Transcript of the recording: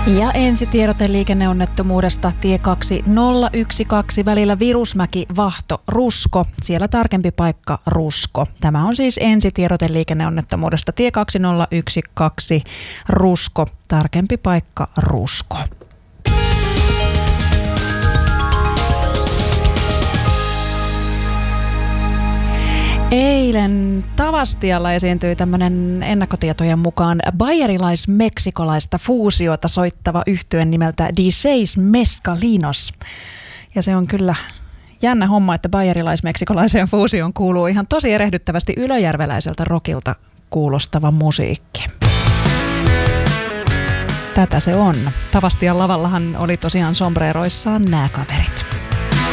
Ja ensitiedote liikenneonnettomuudesta tie 2012 välillä Virusmäki-Vahto Rusko. Siellä tarkempi paikka Rusko. Tämä on siis ensitiedote liikenneonnettomuudesta tie 2012 Rusko. Tarkempi paikka Rusko. Eilen Tavastialla esiintyi tämmöinen ennakkotietojen mukaan bayerilais-meksikolaista fuusiota soittava yhtye nimeltä D6 Mescalinos. Ja se on kyllä jännä homma, että bayerilais-meksikolaiseen fuusioon kuuluu ihan tosi erehdyttävästi ylöjärveläiseltä rockilta kuulostava musiikki. Tätä se on. Tavastian lavallahan oli tosiaan sombreroissaan nämä kaverit.